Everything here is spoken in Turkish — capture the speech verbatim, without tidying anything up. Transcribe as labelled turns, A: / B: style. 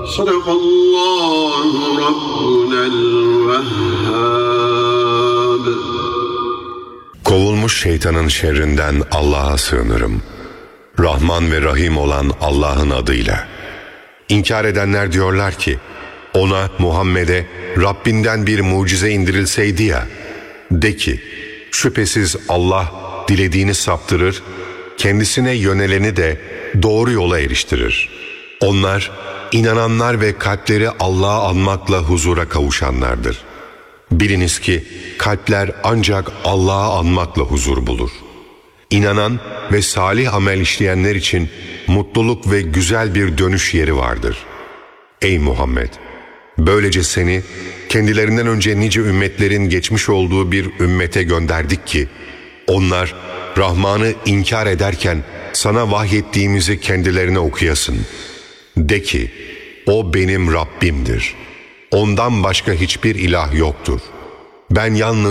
A: Sadakallahu Rabbunel Vehhab.
B: Kovulmuş şeytanın şerrinden Allah'a sığınırım. Rahman ve Rahim olan Allah'ın adıyla. İnkar edenler diyorlar ki, ona, Muhammed'e Rabbinden bir mucize indirilseydi ya. De ki, şüphesiz Allah dilediğini saptırır, kendisine yöneleni de doğru yola eriştirir. Onlar, inananlar ve kalpleri Allah'ı anmakla huzura kavuşanlardır. Biliniz ki kalpler ancak Allah'ı anmakla huzur bulur. İnanan ve salih amel işleyenler için mutluluk ve güzel bir dönüş yeri vardır. Ey Muhammed! Böylece seni kendilerinden önce nice ümmetlerin geçmiş olduğu bir ümmete gönderdik ki, onlar Rahman'ı inkar ederken sana vahyettiğimizi kendilerine okuyasın. De ki, o benim Rabbimdir. Ondan başka hiçbir ilah yoktur. Ben yalnız